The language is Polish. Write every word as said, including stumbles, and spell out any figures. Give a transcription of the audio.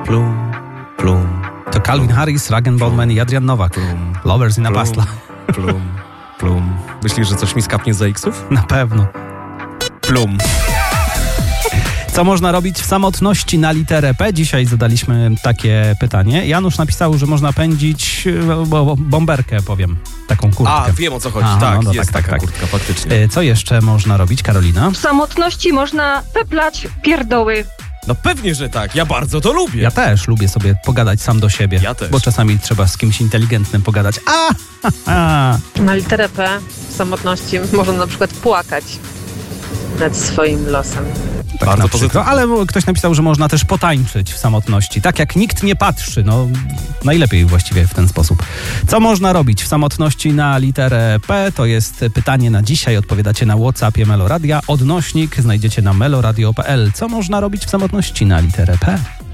plum, plum. To Calvin Harris, Ragen Baldwin i Adrian Nowak. Plum, Lovers in a plum, Pastla. plum, plum. Myślisz, że coś mi skapnie z iksów? Na pewno. Plum. Co można robić w samotności na literę P? Dzisiaj zadaliśmy takie pytanie. Janusz napisał, że można pędzić bo, bomberkę, powiem. Taką kurtkę. A, wiem o co chodzi. Aha, tak, no, no, jest tak, taka tak, kurtka, faktycznie. tak. Co jeszcze można robić, Karolina? W samotności można peplać pierdoły. No pewnie, że tak. Ja bardzo to lubię. Ja też lubię sobie pogadać sam do siebie. Ja też. Bo czasami trzeba z kimś inteligentnym pogadać. A, ha, ha. Na literę P w samotności można na przykład płakać nad swoim losem. Tak Bardzo na przykład. pozytywnie. Ale ktoś napisał, że można też potańczyć w samotności. Tak jak nikt nie patrzy. No, najlepiej właściwie w ten sposób. Co można robić w samotności na literę P? To jest pytanie na dzisiaj. Odpowiadacie na WhatsAppie Meloradia. Odnośnik znajdziecie na meloradio kropka p l. Co można robić w samotności na literę P?